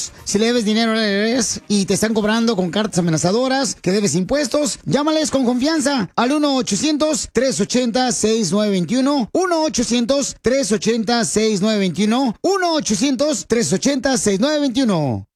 impuestos. Si le debes dinero al IRS y te están cobrando con cartas amenazadoras que debes impuestos, llámales con confianza al 1-800-380-6921. 1-800-380-6921. 1-800-380-6921.